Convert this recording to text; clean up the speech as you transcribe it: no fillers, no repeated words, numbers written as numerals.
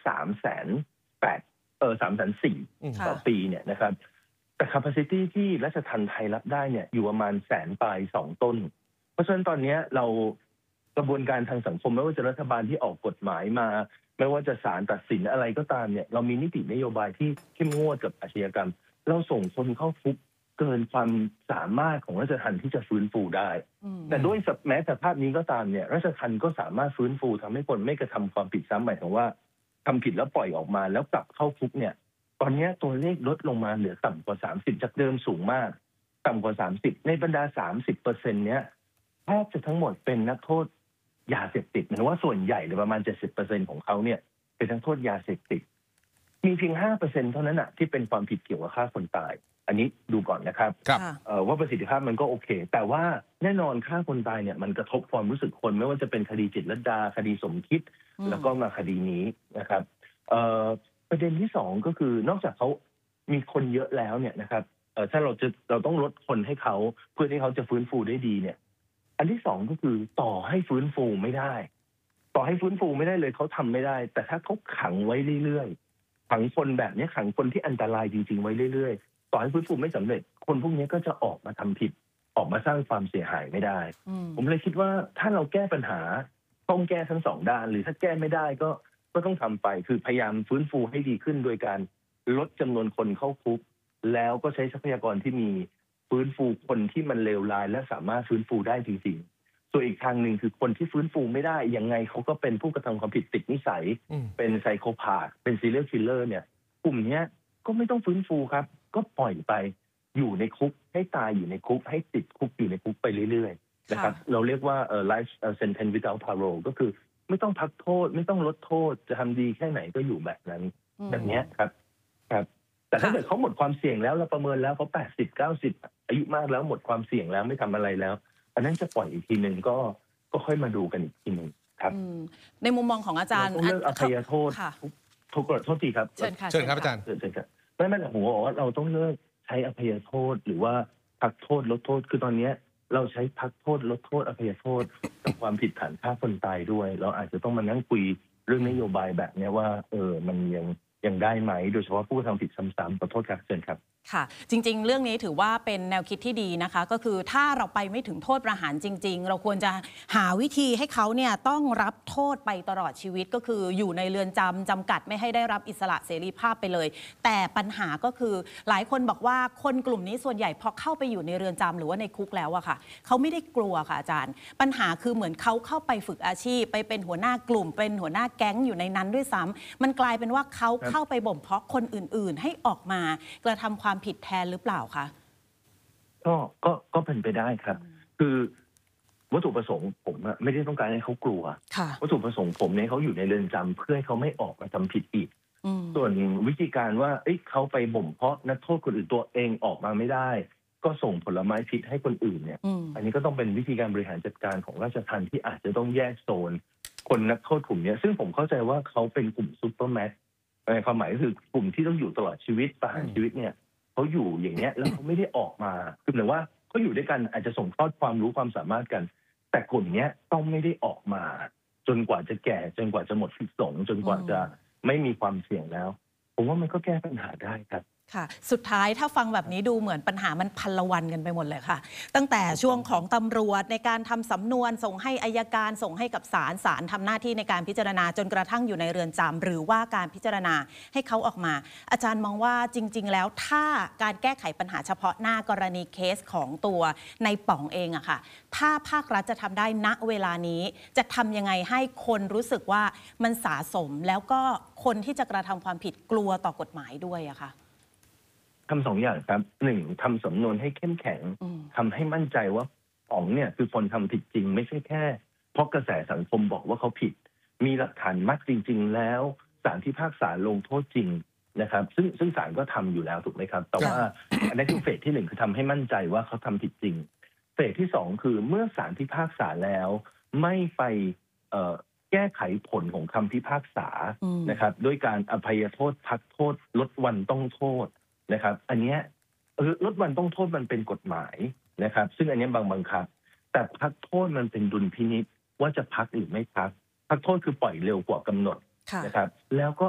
304,000ต่อปีเนี่ยนะครับแต่ capacity ที่ราชทัณฑ์ไทยรับได้เนี่ยอยู่ประมาณ100,000 ปลาย2 ต้นเพราะฉะนั้นตอนนี้เรากระบวนการทางสังคมไม่ว่าจะรัฐบาลที่ออกกฎหมายมาไม่ว่าจะศาลตัดสินอะไรก็ตามเนี่ยเรามีนิตินโยบายที่เข้มงวดกับอาชญากรรมเราส่งคนเข้าคุกเกินความสามารถของราชทัณฑ์ที่จะฟื้นฟูได้แต่ด้วยแม้แต่ภาพนี้ก็ตามเนี่ยราชทัณฑ์ก็สามารถฟื้นฟูทำให้คนไม่กระทำความผิดซ้ำหมายถึงว่าทำผิดแล้วปล่อยออกมาแล้วกลับเข้าคุกเนี่ยตอนนี้ตัวเลขลดลงมาเหลือต่ำกว่า30จากเดิมสูงมากต่ำกว่า30ในบรรดา 30% เนี้ยแทบจะทั้งหมดเป็นนักโทษยาเสพติดหมายถึงว่าส่วนใหญ่เลยประมาณ 70% ของเขาเนี่ยเป็นนักโทษยาเสพติดมีเพียง 5% เท่านั้นน่ะที่เป็นความผิดเกี่ยวกับฆ่าคนตายอันนี้ดูก่อนนะครับว่าประสิทธิภาพมันก็โอเคแต่ว่าแน่นอนฆ่าคนตายเนี่ยมันกระทบความรู้สึกคนไม่ว่าจะเป็นคดีจิตรลดาคดีสมคิดแล้วก็มาคดีนี้นะครับประเด็นที่2ก็คือนอกจากเขามีคนเยอะแล้วเนี่ยนะครับถ้าเราต้องลดคนให้เขาเพื่อที่เขาจะฟื้นฟูได้ดีเนี่ยอันที่2ก็คือต่อให้ฟื้นฟูไม่ได้เลยเขาทำไม่ได้แต่ถ้าเขาขังไว้เรื่อยๆขังคนแบบนี้ขังคนที่อันตรายจริงๆไว้เรื่อยๆต่อให้ฟื้นฟูไม่สำเร็จคนพวกนี้ก็จะออกมาทำผิดออกมาสร้างความเสียหายไม่ได้ผมเลยคิดว่าถ้าเราแก้ปัญหาต้องแก้ทั้ง2ด้านหรือถ้าแก้ไม่ได้ก็ต้องทำไปคือพยายามฟื้นฟูให้ดีขึ้นโดยการลดจำนวนคนเข้าคุกแล้วก็ใช้ทรัพยากรที่มีฟื้นฟูคนที่มันเลวร้ายและสามารถฟื้นฟูได้จริงๆส่วนอีกทางหนึ่งคือคนที่ฟื้นฟูไม่ได้ยังไงเขาก็เป็นผู้กระทำความผิดติดนิสัยเป็นไซโคพาธเป็นซีเรียลคิลเลอร์เนี่ยกลุ่มนี้ก็ไม่ต้องฟื้นฟูครับก็ปล่อยไปอยู่ในคุกให้ตายอยู่ในคุกให้ติดคุกอยู่ในคุกไปเรื่อยๆนะครับเราเรียกว่าlife sentence without parole ก็คือไม่ต้องพักโทษไม่ต้องลดโทษจะทำดีแค่ไหนก็อยู่แบบนั้นแบบนี้ครับแต่ถ้าเกิดเขาหมดความเสี่ยงแล้วเราประเมินแล้วเขา80-90อายุมากแล้วหมดความเสี่ยงแล้วไม่ทำอะไรแล้วอันนั้นจะปล่อยอีกทีนึงก็ค่อยมาดูกันอีกทีนึงครับในมุมมองของอาจารย์ต้องเลิกอภัยโทษโทษทีครับเชิญครับอาจารย์ไม่ผมบอกว่าเราต้องเลิกใช้อภัยโทษหรือว่าพักโทษลดโทษคือตอนนี้เราใช้พักโทษลดโทษอภัยโทษกับความผิดฐานฆ่าคนตายด้วยเราอาจจะต้องมานั่งคุยเรื่องนโยบายแบบนี้ว่ามันยังได้ไหมโดยเฉพาะผู้ทำผิดซ้ำๆขอโทษครับเชิญครับค่ะจริงๆเรื่องนี้ถือว่าเป็นแนวคิดที่ดีนะคะก็คือถ้าเราไปไม่ถึงโทษประหารจริงๆเราควรจะหาวิธีให้เขาเนี่ยต้องรับโทษไปตลอดชีวิตก็คืออยู่ในเรือนจำกัดไม่ให้ได้รับอิสระเสรีภาพไปเลยแต่ปัญหาก็คือหลายคนบอกว่าคนกลุ่มนี้ส่วนใหญ่พอเข้าไปอยู่ในเรือนจำหรือว่าในคุกแล้วอะค่ะเขาไม่ได้กลัวค่ะอาจารย์ปัญหาคือเหมือนเขาเข้าไปฝึกอาชีพไปเป็นหัวหน้ากลุ่มเป็นหัวหน้าแก๊งอยู่ในนั้นด้วยซ้ำมันกลายเป็นว่าเขาเข้าไปบ่มเพาะคนอื่นๆให้ออกมากระทำความผิดแทนหรือเปล่าคะก็เป็นไปได้ครับคือวัตถุประสงค์ผมไม่ได้ต้องการให้เขากลัววัตถุประสงค์ผมเนี่ยเขาอยู่ในเรือนจำเพื่อให้เขาไม่ออกมาทำผิดอีกส่วนวิธีการว่าเขาไปบ่มเพาะนักโทษคนอื่นตัวเองออกมาไม่ได้ก็ส่งผลไม้พิษให้คนอื่นเนี่ยอันนี้ก็ต้องเป็นวิธีการบริหารจัดการของราชทัณฑ์ที่อาจจะต้องแยกโซนคนนักโทษกลุ่มนี้ซึ่งผมเข้าใจว่าเขาเป็นกลุ่มซุปเปอร์แม็กซ์ความหมายก็คือกลุ่มที่ต้องอยู่ตลอดชีวิตประหารชีวิตเนี่ยเขาอยู่อย่างเนี้ยแล้วเขาไม่ได้ออกมาคือหมายว่าเขาอยู่ด้วยกันอาจจะส่งทอดความรู้ความสามารถกันแต่กลุ่มนี้ต้องไม่ได้ออกมาจนกว่าจะแก่จนกว่าจะหมดพิษสงจนกว่าจะไม่มีความเสี่ยงแล้วผมว่ามันก็แก้ปัญหาได้ครับค่ะสุดท้ายถ้าฟังแบบนี้ดูเหมือนปัญหามันพันละวันกันไปหมดเลยค่ะตั้งแต่ช่วงของตำรวจในการทำสำนวนส่งให้อัยการส่งให้กับศาลทำหน้าที่ในการพิจารณาจนกระทั่งอยู่ในเรือนจำหรือว่าการพิจารณาให้เขาออกมาอาจารย์มองว่าจริงๆแล้วถ้าการแก้ไขปัญหาเฉพาะหน้ากรณีเคสของตัวในป๋องเองอะค่ะถ้าภาครัฐจะทำได้ณเวลานี้จะทำยังไงให้คนรู้สึกว่ามันสะสมแล้วก็คนที่จะกระทำความผิดกลัวต่อกฎหมายด้วยอะค่ะทำ2 อย่างครับ1ทำสำนวนให้เข้มแข็งทำให้มั่นใจว่าป๋องเนี่ยคือคนทำผิดจริงไม่ใช่แค่เพราะกระแสสังคมบอกว่าเขาผิดมีหลักฐานมัดจริงๆแล้วศาลพิพากษาลงโทษจริงนะครับซึ่งศาลก็ทำอยู่แล้วถูกไหมครับแต่ว่าอันนี้คือเฟสที่1คือทำให้มั่นใจว่าเขาทำผิดจริงเฟสที่2คือเมื่อศาลพิพากษาแล้วไม่ไปแก้ไขผลของคำพิพากษานะครับด้วยการอภัยโทษพักโทษลดวันต้องโทษนะครับอันนี้ลดวันต้องโทษมันเป็นกฎหมายนะครับซึ่งอันนี้บังคับแต่พักโทษมันเป็นดุลพินิจว่าจะพักหรือไม่พักโทษคือปล่อยเร็วกว่ากำหนดนะครับแล้วก็